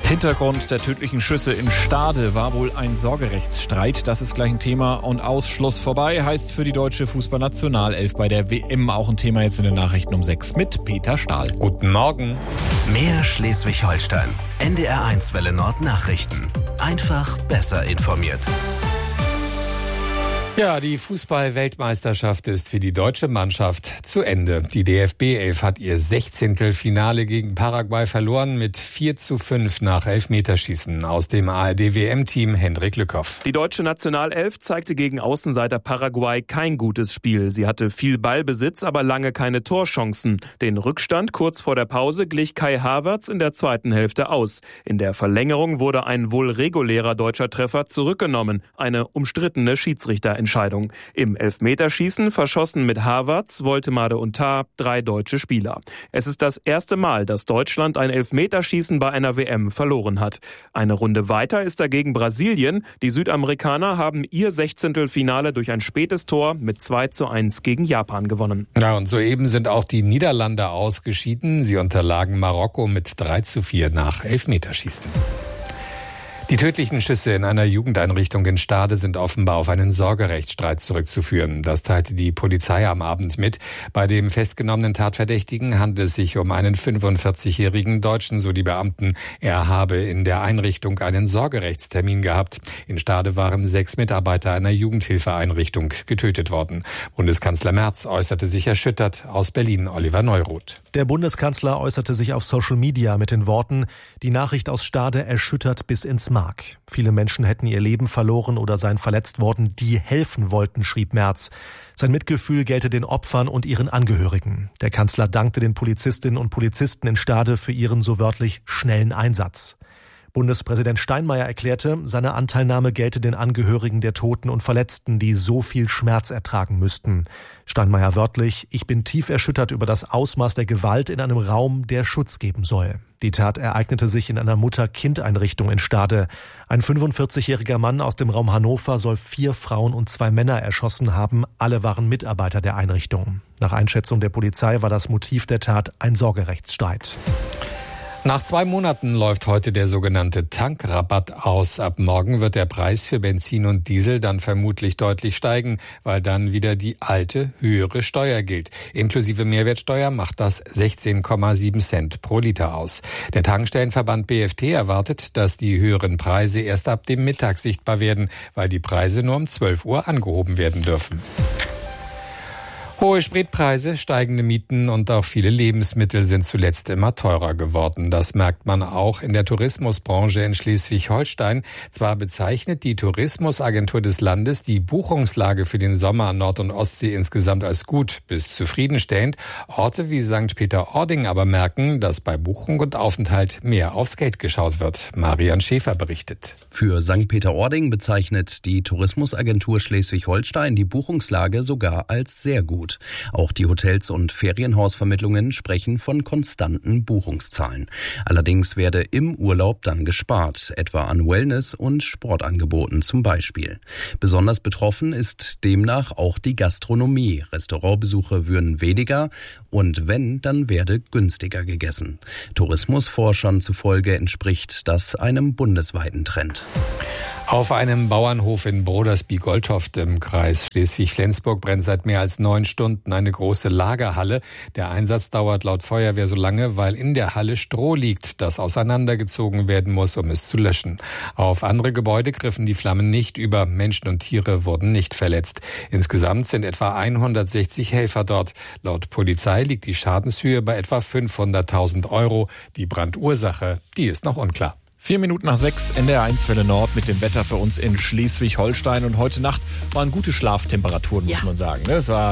Hintergrund der tödlichen Schüsse in Stade war wohl ein Sorgerechtsstreit. Das ist gleich ein Thema und Ausschluss vorbei. Heißt für die deutsche Fußballnationalelf bei der WM auch ein Thema jetzt in den Nachrichten um 6 mit Peter Stahl. Guten Morgen. Mehr Schleswig-Holstein. NDR1 Welle Nord Nachrichten. Einfach besser informiert. Ja, die Fußball-Weltmeisterschaft ist für die deutsche Mannschaft zu Ende. Die DFB-Elf hat ihr 16. Finale gegen Paraguay verloren mit 4:5 nach Elfmeterschießen. Aus dem ARD-WM-Team Hendrik Lückhoff. Die deutsche Nationalelf zeigte gegen Außenseiter Paraguay kein gutes Spiel. Sie hatte viel Ballbesitz, aber lange keine Torchancen. Den Rückstand kurz vor der Pause glich Kai Havertz in der zweiten Hälfte aus. In der Verlängerung wurde ein wohl regulärer deutscher Treffer zurückgenommen. Eine umstrittene Schiedsrichterentscheidung. Im Elfmeterschießen verschossen mit Havertz, Woltemade und Tah 3 deutsche Spieler. Es ist das erste Mal, dass Deutschland ein Elfmeterschießen bei einer WM verloren hat. Eine Runde weiter ist dagegen Brasilien. Die Südamerikaner haben ihr 16. Finale durch ein spätes Tor mit 2:1 gegen Japan gewonnen. Ja, und soeben sind auch die Niederlande ausgeschieden. Sie unterlagen Marokko mit 3:4 nach Elfmeterschießen. Die tödlichen Schüsse in einer Jugendeinrichtung in Stade sind offenbar auf einen Sorgerechtsstreit zurückzuführen. Das teilte die Polizei am Abend mit. Bei dem festgenommenen Tatverdächtigen handelt es sich um einen 45-jährigen Deutschen, so die Beamten. Er habe in der Einrichtung einen Sorgerechtstermin gehabt. In Stade waren 6 Mitarbeiter einer Jugendhilfeeinrichtung getötet worden. Bundeskanzler Merz äußerte sich erschüttert. Aus Berlin Oliver Neuroth. Der Bundeskanzler äußerte sich auf Social Media mit den Worten: Die Nachricht aus Stade erschüttert bis ins Mark. Viele Menschen hätten ihr Leben verloren oder seien verletzt worden, die helfen wollten, schrieb Merz. Sein Mitgefühl gelte den Opfern und ihren Angehörigen. Der Kanzler dankte den Polizistinnen und Polizisten in Stade für ihren so wörtlich schnellen Einsatz. Bundespräsident Steinmeier erklärte, seine Anteilnahme gelte den Angehörigen der Toten und Verletzten, die so viel Schmerz ertragen müssten. Steinmeier wörtlich: Ich bin tief erschüttert über das Ausmaß der Gewalt in einem Raum, der Schutz geben soll. Die Tat ereignete sich in einer Mutter-Kind-Einrichtung in Stade. Ein 45-jähriger Mann aus dem Raum Hannover soll 4 Frauen und 2 Männer erschossen haben. Alle waren Mitarbeiter der Einrichtung. Nach Einschätzung der Polizei war das Motiv der Tat ein Sorgerechtsstreit. Nach 2 Monaten läuft heute der sogenannte Tankrabatt aus. Ab morgen wird der Preis für Benzin und Diesel dann vermutlich deutlich steigen, weil dann wieder die alte, höhere Steuer gilt. Inklusive Mehrwertsteuer macht das 16,7 Cent pro Liter aus. Der Tankstellenverband BFT erwartet, dass die höheren Preise erst ab dem Mittag sichtbar werden, weil die Preise nur um 12 Uhr angehoben werden dürfen. Hohe Spritpreise, steigende Mieten und auch viele Lebensmittel sind zuletzt immer teurer geworden. Das merkt man auch in der Tourismusbranche in Schleswig-Holstein. Zwar bezeichnet die Tourismusagentur des Landes die Buchungslage für den Sommer an Nord- und Ostsee insgesamt als gut bis zufriedenstellend. Orte wie St. Peter-Ording aber merken, dass bei Buchung und Aufenthalt mehr aufs Geld geschaut wird. Marian Schäfer berichtet. Für St. Peter-Ording bezeichnet die Tourismusagentur Schleswig-Holstein die Buchungslage sogar als sehr gut. Auch die Hotels- und Ferienhausvermittlungen sprechen von konstanten Buchungszahlen. Allerdings werde im Urlaub dann gespart, etwa an Wellness- und Sportangeboten zum Beispiel. Besonders betroffen ist demnach auch die Gastronomie. Restaurantbesuche würden weniger und wenn, dann werde günstiger gegessen. Tourismusforschern zufolge entspricht das einem bundesweiten Trend. Auf einem Bauernhof in Brodersby-Goldhoft im Kreis Schleswig-Flensburg brennt seit mehr als 9 Stunden eine große Lagerhalle. Der Einsatz dauert laut Feuerwehr so lange, weil in der Halle Stroh liegt, das auseinandergezogen werden muss, um es zu löschen. Auf andere Gebäude griffen die Flammen nicht über. Menschen und Tiere wurden nicht verletzt. Insgesamt sind etwa 160 Helfer dort. Laut Polizei liegt die Schadenshöhe bei etwa 500.000 €. Die Brandursache, die ist noch unklar. 4 Minuten nach 6, NDR1 Welle Nord mit dem Wetter für uns in Schleswig-Holstein. Und heute Nacht waren gute Schlaftemperaturen, muss man sagen. Es war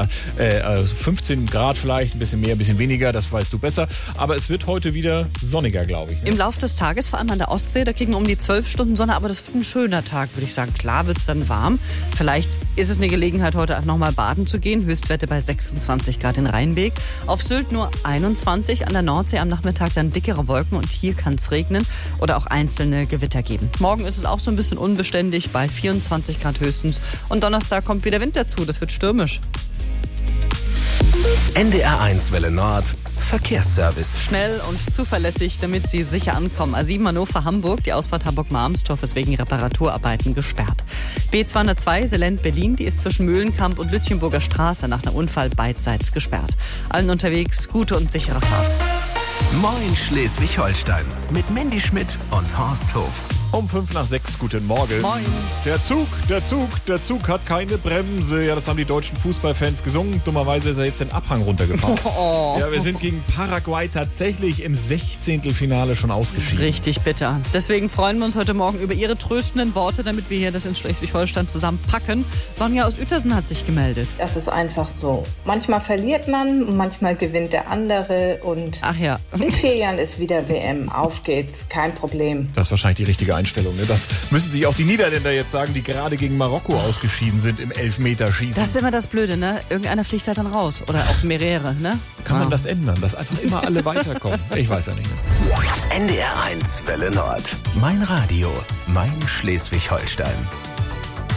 15 Grad vielleicht, ein bisschen mehr, ein bisschen weniger, das weißt du besser. Aber es wird heute wieder sonniger, glaube ich. Im Laufe des Tages, vor allem an der Ostsee, da kriegen wir um die 12 Stunden Sonne. Aber das wird ein schöner Tag, würde ich sagen. Klar wird es dann warm. Vielleicht ist es eine Gelegenheit, heute auch nochmal baden zu gehen. Höchstwerte bei 26 Grad in Rheinbeek. Auf Sylt nur 21, an der Nordsee am Nachmittag dann dickere Wolken. Und hier kann es regnen oder auch einzelne Gewitter geben. Morgen ist es auch so ein bisschen unbeständig bei 24 Grad höchstens. Und Donnerstag kommt wieder Wind dazu. Das wird stürmisch. NDR1 Welle Nord Verkehrsservice. Schnell und zuverlässig, damit Sie sicher ankommen. A7 Hannover-Hamburg, die Ausfahrt Hamburg-Marmstorf ist wegen Reparaturarbeiten gesperrt. B202 Selend-Berlin, die ist zwischen Mühlenkamp und Lütchenburger Straße nach einem Unfall beidseits gesperrt. Allen unterwegs gute und sichere Fahrt. Moin Schleswig-Holstein mit Mandy Schmidt und Horst Hof. Um 5:05, guten Morgen. Moin. Der Zug hat keine Bremse. Ja, das haben die deutschen Fußballfans gesungen. Dummerweise ist er jetzt den Abhang runtergefahren. Ja, wir sind gegen Paraguay tatsächlich im 16. Finale schon ausgeschieden. Richtig bitter. Deswegen freuen wir uns heute Morgen über Ihre tröstenden Worte, damit wir hier das in Schleswig-Holstein zusammenpacken. Sonja aus Uetersen hat sich gemeldet. Das ist einfach so. Manchmal verliert man, manchmal gewinnt der andere und Ach ja. in 4 Jahren ist wieder WM. Auf geht's, kein Problem. Das ist wahrscheinlich die richtige Einstellung. Ne? Das müssen sich auch die Niederländer jetzt sagen, die gerade gegen Marokko ausgeschieden sind im Elfmeterschießen. Das ist immer das Blöde, ne? Irgendeiner fliegt halt dann raus. Oder auch mehrere, ne? Kann man das ändern, dass einfach immer alle weiterkommen? Ich weiß ja nicht mehr. NDR 1 Welle Nord. Mein Radio, mein Schleswig-Holstein.